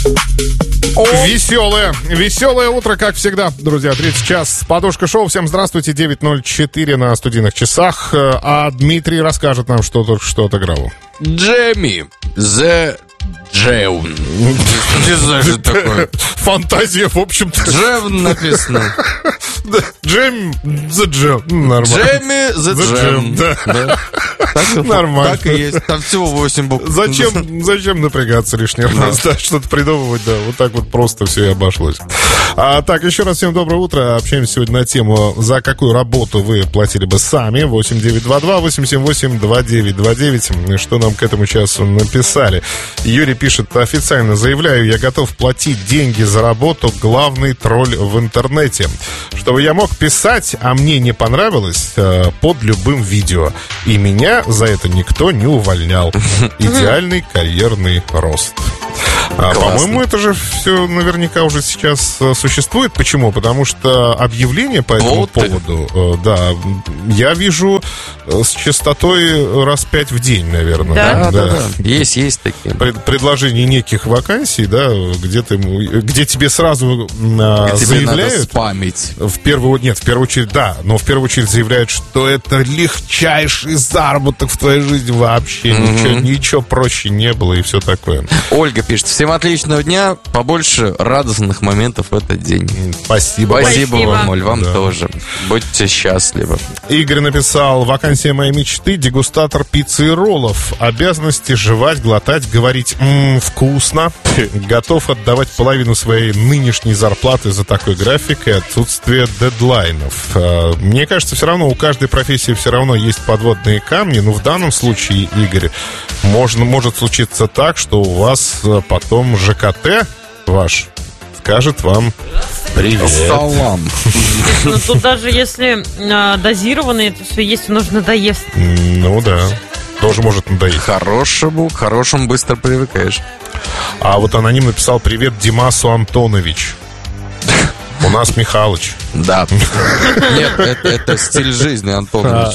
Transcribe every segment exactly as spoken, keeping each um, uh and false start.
Веселое, веселое утро, как всегда, друзья. третий час. Подушка шоу. Всем здравствуйте. девять ноль четыре на студийных часах. А Дмитрий расскажет нам, что только что отыграл. Джемми The Джеун. Не знаю, что это такое. Фантазия, в общем-то. Джем написано. Джем The Джем. Нормально. Джемми The Джем. Да. Так, нормально. Так и есть. Там всего восемь букв. Зачем, зачем напрягаться лишний раз, да, что-то придумывать, да, вот так вот просто все и обошлось. А, так, еще раз всем доброе утро. Общаемся сегодня на тему, за какую работу вы платили бы сами. восемь девять два два восемь семь восемь два девять два девять. Что нам к этому часу написали? Юрий пишет: официально заявляю, я готов платить деньги за работу главный тролль в интернете. Чтобы я мог писать, а мне не понравилось, под любым видео. И меня за это никто не увольнял. Идеальный карьерный рост. А, по-моему, это же все наверняка уже сейчас существует. Почему? Потому что объявления по этому вот поводу, э, да, я вижу с частотой раз пять в день, наверное. Да, да, да. да. Есть, есть такие. Пред, предложение неких вакансий, да, где ты, где тебе сразу э, где заявляют. Тебе надо спамить. В первую, нет, в первую очередь, да, но в первую очередь заявляют, что это легчайший заработок в твоей жизни вообще. Mm-hmm. Ничего, ничего проще не было и все такое. Ольга пишет: всем отличного дня, побольше радостных моментов в этот день. Спасибо. Спасибо, Спасибо. вам, Оль, вам да. тоже. Будьте счастливы. Игорь написал: вакансия моей мечты — дегустатор пиццы и роллов. Обязанности жевать, глотать, говорить «ммм, вкусно». Готов отдавать половину своей нынешней зарплаты за такой график и отсутствие дедлайнов. Мне кажется, все равно у каждой профессии все равно есть подводные камни. Но в данном случае, Игорь, можно, может случиться так, что у вас потом ЖКТ ваш скажет вам привет. Салам. Ну, тут даже если а, дозированно это все есть, нужно доесть. Ну да, тоже может надоесть. Хорошему, к хорошему быстро привыкаешь. А вот аноним написал: привет Димасу Антонович. У нас Михалыч. Да. Нет, это, это стиль жизни, Антонович.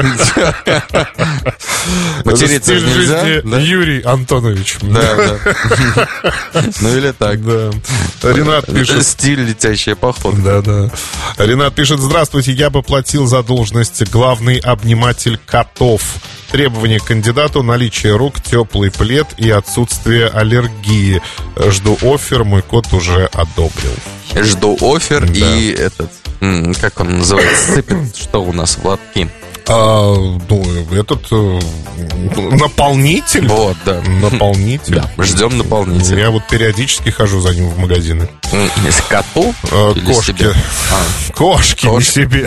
Материться Стиль нельзя. жизни Да? Юрий Антонович. Да, да. Ну или так. Да. Ренат пишет: стиль летящая походка. Да, да. Ренат пишет: здравствуйте, я бы платил за должность главный обниматель котов. Требования к кандидату: наличие рук, теплый плед и отсутствие аллергии. Жду оффер, мой кот уже одобрил. Жду оффер Да. и этот, м, как он называется, сыпет, что у нас в лотки. А, ну, этот э, наполнитель. Вот, да. Наполнитель. Да, ждем наполнителя. Я вот периодически хожу за ним в магазины. Из коту? Э, Или кошки. себе? А. Кошки, не себе.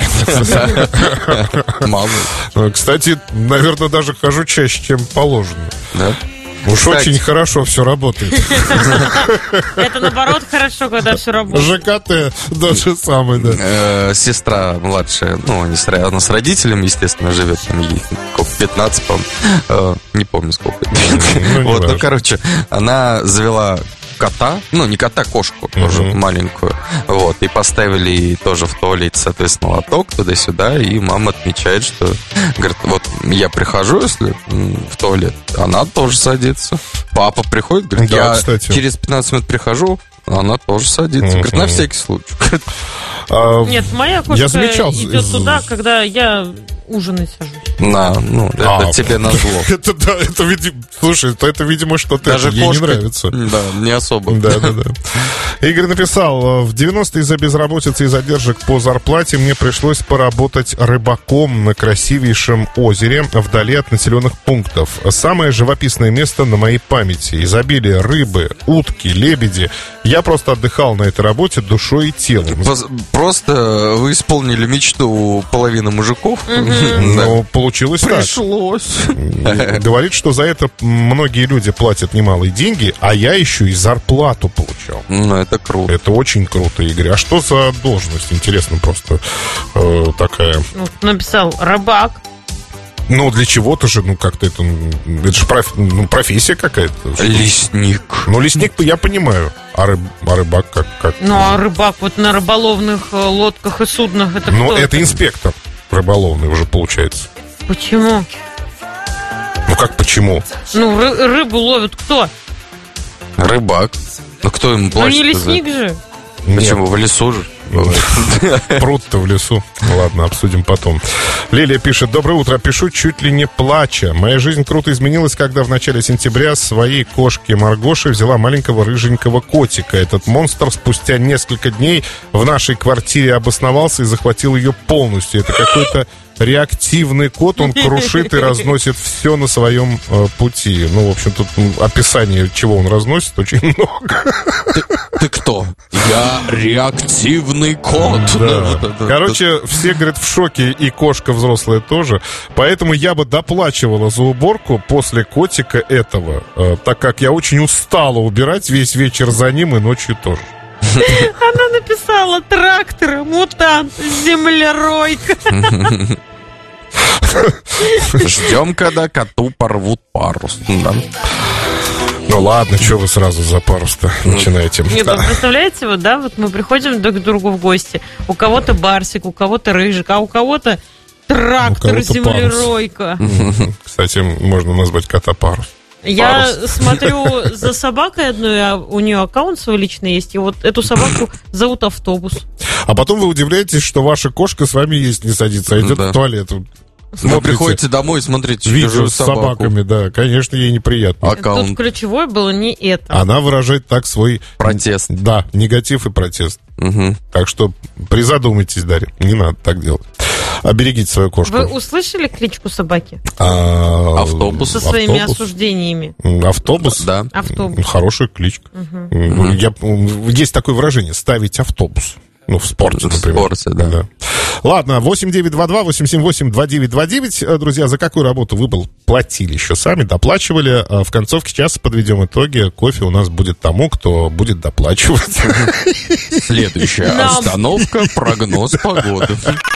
Мало. Э, Кстати, наверное, даже хожу чаще, чем положено. Да? Уж Кстати. очень хорошо все работает. Это наоборот хорошо, когда все работает. ЖКТ, даже самый, да. Э, Сестра младшая, ну, не с- она с родителями, естественно, живет, там ей сколько, пятнадцать, по-моему, Э, не помню сколько. Ну, не Вот, ну, важно. короче, она завела кота, ну, не кота, кошку тоже Мгм. маленькую, вот, и поставили ей тоже в туалете, соответственно, лоток туда-сюда, и мама отмечает, что, говорит, вот я прихожу, если м, в туалет, она тоже садится. Папа приходит, говорит, Да, я кстати. через пятнадцать минут прихожу, она тоже садится. Говорит, на Мгм. всякий случай. А, Нет, моя кошка Я замечал, идет из- туда, когда я ужинать сажусь. На, ну, это А, тебе назло. Это да, это, видимо, слушай, это, это, видимо, что-то Даже ей не кошка, нравится. да, не особо. Да, да, да. Игорь написал: в девяностые из-за безработицы и задержек по зарплате мне пришлось поработать рыбаком на красивейшем озере вдали от населенных пунктов. Самое живописное место на моей памяти. Изобилие рыбы, утки, лебеди. Я просто отдыхал на этой работе душой и телом. Пос- Просто вы исполнили мечту половины мужиков. Но получилось так. Пришлось. Говорит, что за это многие люди платят немалые деньги, а я еще и зарплату получал. Ну, это круто. Это очень круто, Игорь. А что за должность? Интересно просто э, такая. Ну, написал рыбак. Ну, для чего-то же, ну, как-то это... Это же проф- ну, профессия какая-то. Лесник. Ну, лесник я понимаю. А, рыб, а рыбак как? как? Ну, а рыбак вот на рыболовных э, лодках и суднах, это Ну, кто? это инспектор рыболовный уже получается. Почему? Ну, как почему? Ну, ры- рыбу ловит кто? Рыбак. Ну, кто ему Ну, платит? не лесник же. Почему? В лесу же. Пруд-то в лесу. Ладно, обсудим потом. Лилия пишет: доброе утро. Пишу чуть ли не плача. Моя жизнь круто изменилась, когда в начале сентября своей кошке Маргоши взяла маленького рыженького котика. Этот монстр спустя несколько дней в нашей квартире обосновался и захватил ее полностью. Это какой-то реактивный кот, он крушит и разносит все на своем э, пути. Ну, в общем, тут описание, чего он разносит, очень много. Ты, ты кто? Я реактивный кот. Да. Короче, все, говорят, в шоке, и кошка взрослая тоже. Поэтому я бы доплачивала за уборку после котика этого, э, так как я очень устала убирать весь вечер за ним и ночью тоже. Она написала: трактор, мутант, землеройка. Ждем, когда коту порвут парус. Да. Ну ладно, что вы сразу за парус-то начинаете? Нет, вы представляете, вот, да, вот мы приходим друг к другу в гости. У кого-то барсик, у кого-то рыжик, а у кого-то трактор, землеройка. Кстати, можно назвать кота парус. Я Парус. смотрю за собакой одной, а у нее аккаунт свой личный есть, и вот эту собаку зовут Автобус. А потом вы удивляетесь, что ваша кошка с вами есть не садится, а идет да. в туалет. Вы приходите домой и смотрите видео с собаками, да, конечно, ей неприятно. Аккаунт. Тут ключевое было не это. Она выражает так свой... Протест. Да, негатив и протест. Угу. Так что призадумайтесь, Дарья, не надо так делать. Оберегите свою кошку. Вы услышали кличку собаки? А, автобус. Со своими автобус. осуждениями. Автобус? Да. Автобус. Хорошая кличка. Угу. Угу. Я, есть такое выражение: ставить автобус. Ну, в спорте, например. В спорте, да. да. Ладно, восемь девятьсот двадцать два восемьсот семьдесят восемь двадцать девять двадцать девять. Друзья, за какую работу вы бы платили еще сами, доплачивали? В концовке часа подведем итоги. Кофе у нас будет тому, кто будет доплачивать. Следующая остановка — прогноз погоды.